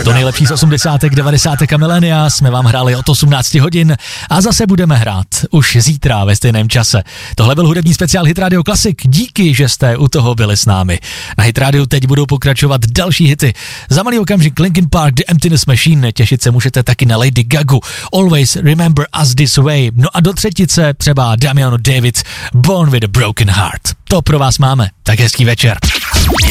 To nejlepší z 80. 90. a milénia jsme vám hráli od 18 hodin a zase budeme hrát už zítra ve stejném čase. Tohle byl hudební speciál Hit Radio Classic. Díky, že jste u toho byli s námi. Na Hit Radio teď budou pokračovat další hity. Za malý okamžik Linkin Park, The Emptiness Machine, těšit se můžete taky na Lady Gagu, Always Remember Us This Way. No a do třetice třeba Damiano David, Born with a Broken Heart. To pro vás máme. Tak hezký večer.